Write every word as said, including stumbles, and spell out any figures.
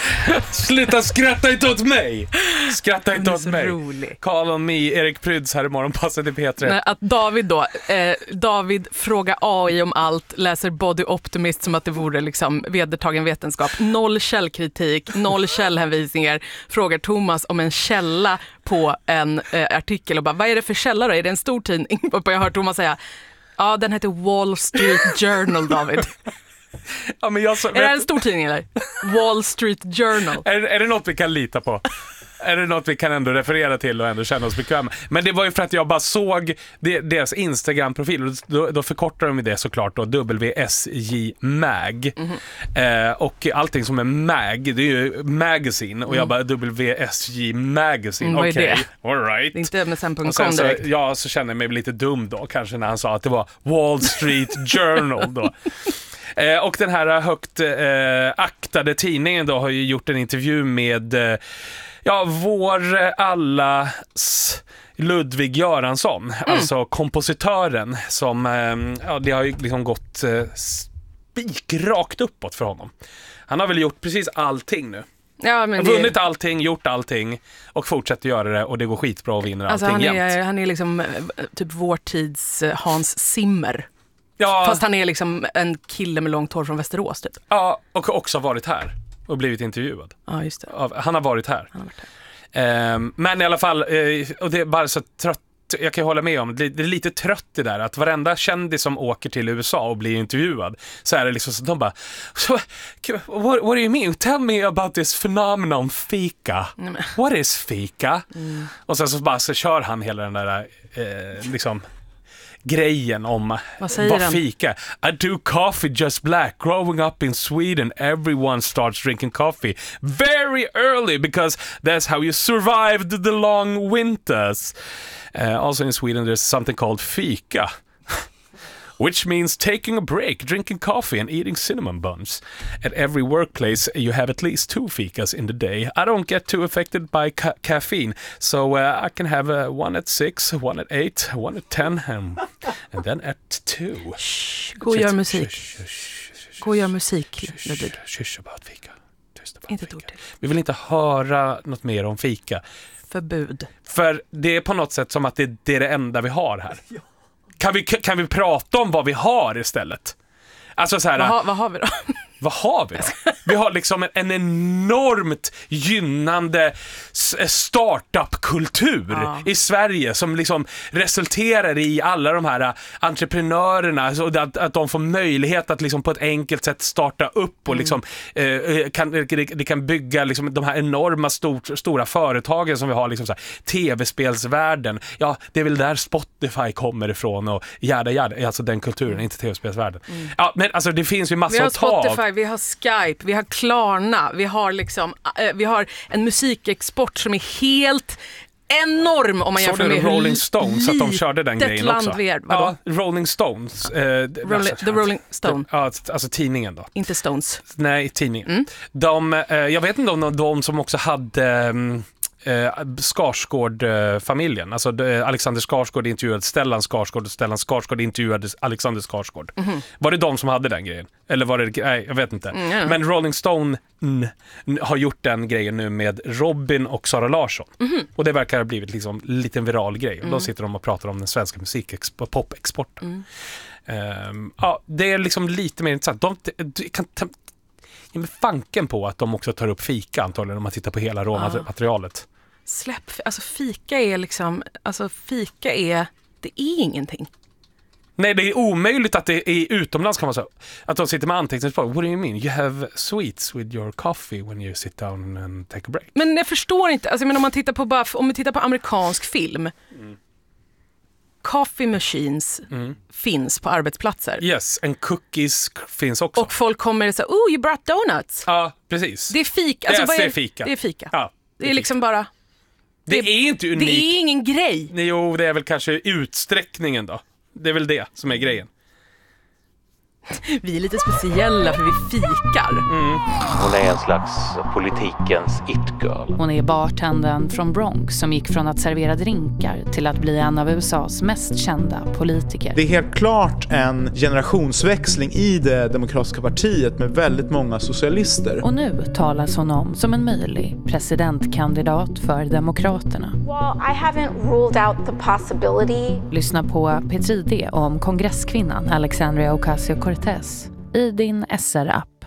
Sluta skratta inte åt mig. Skratta inte åt mig. Rolig. Call on me, Erik Pryds här imorgon. Passar till P tre. Nej, att David då, eh, David frågar A I om allt, läser Body Optimist som att det vore liksom vedertagen vetenskap. Noll källkritik, noll källhänvisningar. Frågar Thomas om en källa på en eh, artikel och bara, vad är det för källa då? Är det en stor tidning? Och jag hör Thomas säga, ja, den heter Wall Street Journal, David. Ja, men jag så, är det en stor tidning eller? Wall Street Journal. Är, är det något vi kan lita på? Är det något vi kan ändå referera till och ändå känna oss bekväma? Men det var ju för att jag bara såg det, deras Instagram-profil och då, då förkortar de det såklart då, W S J Mag. Mm-hmm. eh, och allting som är mag, det är ju magazine och mm. jag bara W S J Magazine. Mm, Okej, okay. All right. Det är inte med sen punkt com så, ja, så känner jag mig lite dum då kanske när han sa att det var Wall Street Journal då. Eh, och den här högt eh, aktade tidningen då har ju gjort en intervju med eh, ja, vår allas Ludvig Göransson, mm. alltså kompositören som eh, ja, det har ju liksom gått eh, spikrakt uppåt för honom. Han har väl gjort precis allting nu. Ja, men det... vunnit allting, gjort allting och fortsätter göra det och det går skitbra och vinner alltså allting han är, jämt. Han är liksom typ vår tids Hans Zimmer. Ja. Fast han är liksom en kille med långt hår från Västerås typ. Ja, och också varit här och blivit intervjuad. Ja, just det. Han har varit här. Han har varit här. Um, men i alla fall, uh, och det är bara så trött. Jag kan hålla med om, det är lite trött det där att varenda kändis som åker till U S A och blir intervjuad så är det liksom så de bara so, what, what do you mean? Tell me about this phenomenon fika. Mm. What is fika? Mm. Och sen så bara så kör han hela den där eh, liksom grejen om vad, vad fika. I do coffee just black. Growing up in Sweden, everyone starts drinking coffee very early because that's how you survived the long winters. Uh, also in Sweden there's something called fika, which means taking a break, drinking coffee and eating cinnamon buns. At every workplace you have at least two fikas in the day. I don't get too affected by ca- caffeine, so uh, I can have uh, one at six, one at eight, one at ten, and, and then at two. Shh, gå och gör musik. Gå och gör musik, Ludvig. Shush about fika. Inte ett ord till. Vi vill inte höra något mer om fika. Förbud. För det är på något sätt som att det, det är det enda vi har här. Kan vi, kan vi prata om vad vi har istället? Alltså så här, vad, ha, vad har vi då? Vad har vi då? Vi har liksom en, en enormt gynnande startup-kultur ja. i Sverige som liksom resulterar i alla de här entreprenörerna så att, att de får möjlighet att liksom på ett enkelt sätt starta upp och mm. liksom, eh, kan, det, det kan bygga liksom de här enorma stor, stora företagen som vi har liksom så här, tv-spelsvärlden. Ja, det är väl där Spotify kommer ifrån och jada jada, alltså den kulturen, mm. inte tv-spelsvärlden. Mm. Ja, men alltså det finns ju massor att ta av. Vi har Spotify, vi har Skype, vi har Klarna, vi har liksom äh, vi har en musikexport som är helt enorm om man så jämför med Rolling Stones att de körde den grejen också. Är, ja, Rolling Stones. Eh, Rolling, the Rolling Stone. Ja, alltså tidningen då. Inte Stones. Nej, tidningen. Mm. De, eh, jag vet inte om de, de som också hade eh, Skarsgård-familjen. Alltså eh, Alexander Skarsgård intervjuade Stellan Skarsgård och Stellan Skarsgård intervjuade Alexander Skarsgård. Mm. Var det de som hade den grejen? Eller var det, nej, jag vet inte. Mm. Men Rolling Stone n, n, har gjort den grejen nu med Robin och Sara Larsson. Mm. Och det verkar ha blivit liksom en liten viral grej. Mm. Då sitter de och pratar om den svenska musik-popexporten. Mm. Um, ja, det är liksom lite mer intressant. De, de kan ta ge mig fanken på att de också tar upp fika antagligen om man tittar på hela råmaterialet. Ja. Släpp, alltså fika är liksom, alltså fika är, det är ingenting. Nej, det är omöjligt att det är utomlands kan man säga. Att de sitter med anteckningsblock. What do you mean? You have sweets with your coffee when you sit down and take a break. Men jag förstår inte, alltså men om man tittar på bara, om man tittar på amerikansk film. Mm. Coffee machines mm. finns på arbetsplatser. Yes, and cookies finns också. Och folk kommer och säger, oh, you brought donuts. Ja, precis. Det är fika. Alltså, yes, vad är, det är fika. Det är fika. Ja, det är, det är liksom bara... Det, det är inte unikt. Det är ingen grej. Nej, jo, det är väl kanske utsträckningen då. Det är väl det som är grejen. Vi är lite speciella för vi fikar. Mm. Hon är en slags politikens it-girl. Hon är bartendern från Bronx som gick från att servera drinkar till att bli en av U S A:s mest kända politiker. Det är helt klart en generationsväxling i det demokratiska partiet med väldigt många socialister. Och nu talas hon om som en möjlig presidentkandidat för Demokraterna. Well, I haven't ruled out the possibility. Lyssna på P tre D om kongresskvinnan Alexandria Ocasio-Cortez i din S R-app.